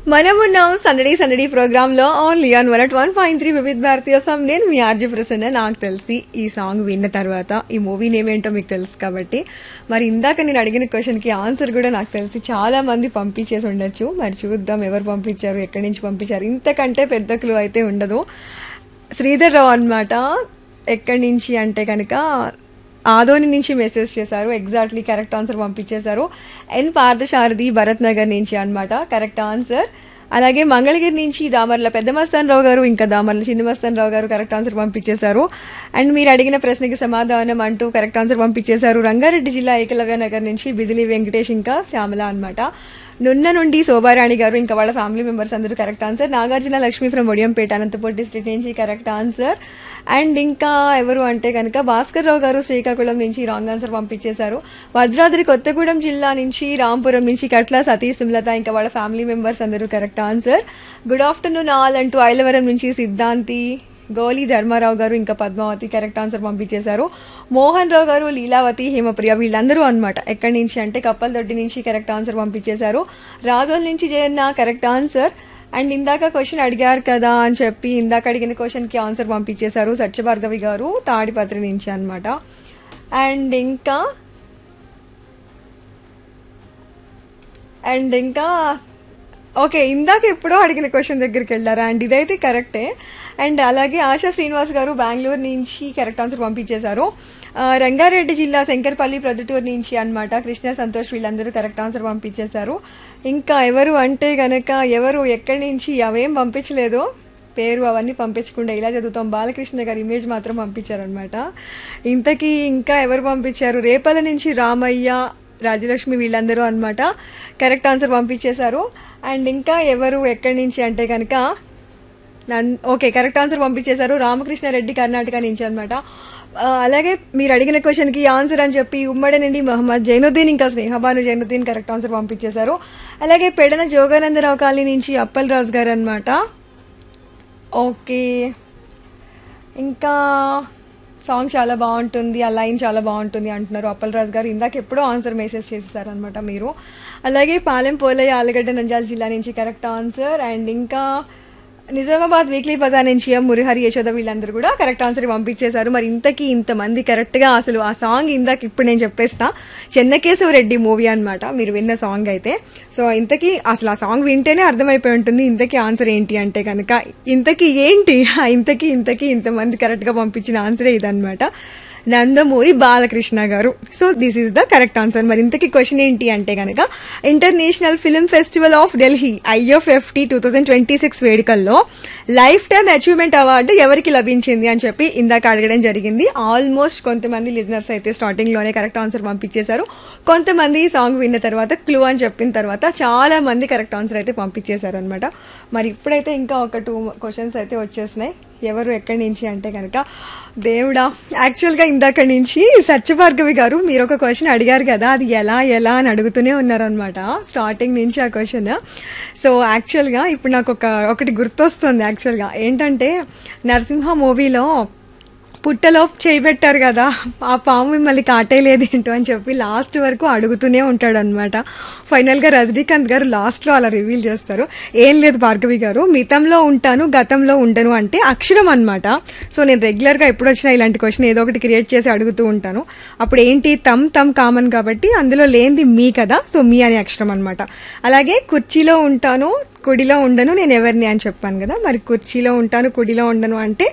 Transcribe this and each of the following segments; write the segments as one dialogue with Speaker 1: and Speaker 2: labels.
Speaker 1: మనమున్నాం సందడి సందడి ప్రోగ్రామ్ లో ఓన్లీ ఆన్ 101.3 వివిధ భారతీయ ఎఫ్ఎం. నేను మీ ఆర్జీ ప్రసన్న. నాకు తెలిసి ఈ సాంగ్ విన్న తర్వాత ఈ మూవీ నేమ్ ఏంటో మీకు తెలుసు కాబట్టి మరి ఇందాక నేను అడిగిన క్వశ్చన్ కి ఆన్సర్ కూడా నాకు తెలిసి చాలా మంది పంపించేసి ఉండొచ్చు. మరి చూద్దాం ఎవరు పంపించారు, ఎక్కడి నుంచి పంపించారు. ఇంతకంటే పెద్ద క్లూ అయితే ఉండదు. శ్రీధర్ రావు అన్నమాట. ఎక్కడి నుంచి అంటే కనుక ఆదోని నుంచి మెసేజ్ చేశారు. ఎగ్జాక్ట్లీ కరెక్ట్ ఆన్సర్ పంపించేశారు. ఎన్ పార్థసారథి భరత్ నగర్ నుంచి అన్నమాట కరెక్ట్ ఆన్సర్. అలాగే మంగళగిరి నుంచి దామర్ల పెద్ద మస్తాన్ రావు గారు, ఇంకా దామర్ల చిన్న మస్తాన్ రావు గారు కరెక్ట్ ఆన్సర్ పంపించేశారు. అండ్ మీరు అడిగిన ప్రశ్నకి సమాధానం అంటూ కరెక్ట్ ఆన్సర్ పంపించేశారు. రంగారెడ్డి జిల్లా ఏకలవ్య నగర్ నుంచి బిజిలీ వెంకటేష్ ఇంకా శ్యామల అన్నమాట. నున్న నుండి శోభారాణి గారు ఇంకా వాళ్ళ ఫ్యామిలీ మెంబర్స్ అందరూ correct answer. Nagarjuna Lakshmi from Odiyampeta Anantapur district నుంచి కరెక్ట్ ఆన్సర్. అండ్ ఇంకా ఎవరు అంటే కనుక భాస్కర్ రావు గారు శ్రీకాకుళం నుంచి రాంగ్ ఆన్సర్ పంపించేశారు. భద్రాద్రి కొత్తగూడెం జిల్లా నుంచి రాంపురం నుంచి కట్ల సతీష్ సుమలత ఇంకా వాళ్ళ ఫ్యామిలీ మెంబర్స్ అందరూ correct answer. Good afternoon all అంటూ ఐలవరం నుంచి సిద్ధాంతి, గోలి ధర్మారావు గారు ఇంకా పద్మావతి కరెక్ట్ ఆన్సర్ పంపించేశారు. మోహన్ రావు గారు, లీలావతి, హేమప్రియ వీళ్ళందరూ అనమాట. ఎక్కడి నుంచి అంటే కప్పలదొడ్డి నుంచి కరెక్ట్ ఆన్సర్ పంపించేశారు. రాజోల్ నుంచి జయన్న కరెక్ట్ ఆన్సర్. అండ్ ఇందాక క్వశ్చన్ అడిగారు కదా అని చెప్పి ఇందాక అడిగిన క్వశ్చన్ కి ఆన్సర్ పంపించేశారు సత్యభార్గవి గారు తాడిపత్రి నుంచి అనమాట. అండ్ ఇంకా ఓకే, ఇందాక ఎప్పుడో అడిగిన క్వశ్చన్ దగ్గరికి వెళ్ళారా అండ్ ఇదైతే కరెక్టే. అండ్ అలాగే ఆశా శ్రీనివాస్ గారు బెంగళూరు నుంచి కరెక్ట్ ఆన్సర్ పంపించేశారు. రంగారెడ్డి జిల్లా శంకర్పల్లి ప్రొద్దుటూరు నుంచి అన్నమాట కృష్ణ సంతోష్ వీళ్ళందరూ కరెక్ట్ ఆన్సర్ పంపించేశారు. ఇంకా ఎవరు అంటే గనక ఎవరు ఎక్కడి నుంచి అవేం పంపించలేదు, పేరు అవన్నీ పంపించకుండా ఇలా చదువుతాం. బాలకృష్ణ గారి ఇమేజ్ మాత్రం పంపించారనమాట. ఇంతకీ ఇంకా ఎవరు పంపించారు, రేపల నుంచి రామయ్య, రాజలక్ష్మి వీళ్ళందరూ అనమాట కరెక్ట్ ఆన్సర్ పంపించేశారు. అండ్ ఇంకా ఎవరు ఎక్కడి నుంచి అంటే కనుక ఓకే కరెక్ట్ ఆన్సర్ పంపించేశారు రామకృష్ణారెడ్డి కర్ణాటక నుంచి అనమాట. అలాగే మీరు అడిగిన క్వశ్చన్ కి ఆన్సర్ అని చెప్పి ఉమ్మడి నుండి మహమ్మద్ జైనుద్దీన్ ఇంకా స్నేహబాను జైనుద్దీన్ కరెక్ట్ ఆన్సర్ పంపించేశారు. అలాగే పెడన జోగానందరావు కాలనీ నుంచి అప్పల్ రాజు గారు అనమాట. ఓకే, ఇంకా సాంగ్ చాలా బాగుంటుంది, ఆ లైన్ చాలా బాగుంటుంది అంటున్నారు అప్పల్ రాజు గారు. ఇందాక ఎప్పుడో ఆన్సర్ మెసేజ్ చేసేసారనమాట మీరు. అలాగే పాలెం పోలయ్య ఆలగడ్డ నంద్యాల జిల్లా నుంచి కరెక్ట్ ఆన్సర్. అండ్ ఇంకా నిజామాబాద్ వీక్లీ బజార్ నుంచి మురిహరి యశోద వీళ్ళందరూ కూడా కరెక్ట్ ఆన్సర్ పంపించేశారు. మరి ఇంతకీ ఇంతమంది కరెక్ట్ గా అసలు ఆ సాంగ్ ఇందాక ఇప్పుడు నేను చెప్పేస్తా చెన్నకేశవరెడ్డి మూవీ అనమాట మీరు విన్న సాంగ్ అయితే. సో ఇంతకీ అసలు ఆ సాంగ్ వింటేనే అర్థమైపోయి ఉంటుంది ఇంతకీ ఆన్సర్ ఏంటి అంటే కనుక. ఇంతకీ ఏంటి ఇంతకీ ఇంతమంది కరెక్ట్ గా పంపించిన ఆన్సరే ఇదనమాట, నందమూరి బాలకృష్ణ గారు. So this is the correct answer. మరి ఇంతకీ క్వశ్చన్ ఏంటి అంటే కనుక international film festival of Delhi IFFT 2026 వేడుకల్లో లైఫ్ టైమ్ అచీవ్మెంట్ అవార్డు ఎవరికి లభించింది అని చెప్పి ఇందాక అడగడం జరిగింది. ఆల్మోస్ట్ కొంతమంది లిజనర్స్ అయితే స్టార్టింగ్ లోనే కరెక్ట్ ఆన్సర్ పంపించేశారు. కొంతమంది సాంగ్ విన్న తర్వాత క్లూ అని చెప్పిన తర్వాత చాలా మంది కరెక్ట్ ఆన్సర్ అయితే పంపించేశారు అనమాట. మరి ఇప్పుడైతే ఇంకా ఒక 2 క్వశ్చన్స్ అయితే వచ్చేసినాయి. ఎవరు ఎక్కడి నుంచి అంటే కనుక దేవుడా, యాక్చువల్గా ఇందాక నుంచి సత్యభార్గవి గారు మీరు ఒక క్వశ్చన్ అడిగారు కదా, అది ఎలా అని అడుగుతూనే ఉన్నారనమాట స్టార్టింగ్ నుంచి ఆ క్వశ్చన్. సో యాక్చువల్గా ఇప్పుడు నాకు ఒకటి గుర్తొస్తుంది. యాక్చువల్గా ఏంటంటే నరసింహ మూవీలో పుట్టలో చేయబెట్టారు కదా, ఆ పాము మిమ్మల్ని కాటేయలేదేంటో అని చెప్పి లాస్ట్ వరకు అడుగుతూనే ఉంటాడు అనమాట. ఫైనల్ గా రజనీకాంత్ గారు లాస్ట్ లో అలా రివీల్ చేస్తారు, ఏం లేదు భార్గవి గారు, మితంలో ఉంటాను గతంలో ఉండను అంటే అక్షరం అనమాట. సో నేను రెగ్యులర్ గా ఎప్పుడు వచ్చినా ఇలాంటి క్వశ్చన్ ఏదో ఒకటి క్రియేట్ చేసి అడుగుతూ ఉంటాను. అప్పుడు ఏంటి తమ్ కామన్ కాబట్టి అందులో లేనిది మీ కదా, సో మీ అనే అక్షరం అనమాట. అలాగే కుర్చీలో ఉంటాను కుడిలో ఉండను నేను ఎవరిని అని చెప్పాను కదా, మరి కుర్చీలో ఉంటాను కుడిలో ఉండను అంటే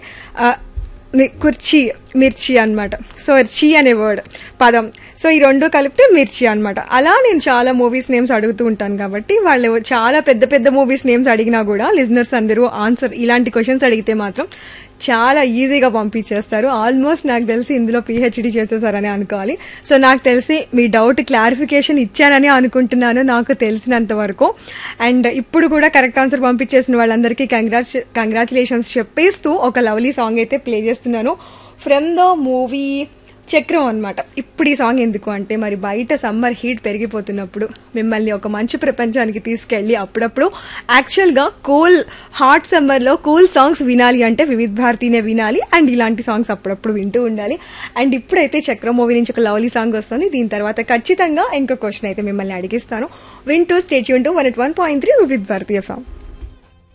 Speaker 1: కుర్చీ మిర్చి అనమాట. సో చీ అనే వర్డ్ పదం, సో ఈ రెండు కలిపితే మిర్చి అనమాట. అలా నేను చాలా మూవీస్ నేమ్స్ అడుగుతూ ఉంటాను కాబట్టి వాళ్ళు చాలా పెద్ద మూవీస్ నేమ్స్ అడిగినా కూడా లిజనర్స్ అందరూ ఆన్సర్ ఇలాంటి క్వశ్చన్స్ అడిగితే మాత్రం చాలా ఈజీగా పంపించేస్తారు. ఆల్మోస్ట్ నాకు తెలిసి ఇందులో PhD చేసేసారని అనుకోవాలి. సో నాకు తెలిసి మీ డౌట్ క్లారిఫికేషన్ ఇచ్చానని అనుకుంటున్నాను నాకు తెలిసినంత వరకు. అండ్ ఇప్పుడు కూడా కరెక్ట్ ఆన్సర్ పంపించేసిన వాళ్ళందరికీ కంగ్రాచులేషన్స్ చెప్పేస్తూ ఒక లవ్లీ సాంగ్ అయితే ప్లే చేస్తున్నాను ఫ్రమ్ ద మూవీ చక్రం అన్నమాట. ఇప్పుడు ఈ సాంగ్ ఎందుకు అంటే మరి బయట సమ్మర్ హీట్ పెరిగిపోతున్నప్పుడు మిమ్మల్ని ఒక మంచు ప్రపంచానికి తీసుకెళ్లి అప్పుడప్పుడు యాక్చువల్గా కూల్ హాట్ సమ్మర్లో కూల్ సాంగ్స్ వినాలి అంటే వివిధ్ భారతినే వినాలి అండ్ ఇలాంటి సాంగ్స్ అప్పుడప్పుడు వింటూ ఉండాలి. అండ్ ఇప్పుడైతే చక్రం మూవీ నుంచి ఒక లవ్లీ సాంగ్ వస్తుంది. దీని తర్వాత ఖచ్చితంగా ఇంకో క్వశ్చన్ అయితే మిమ్మల్ని అడిగిస్తాను. వింటూ stay tune to 101.3 Vividh Bharati FM.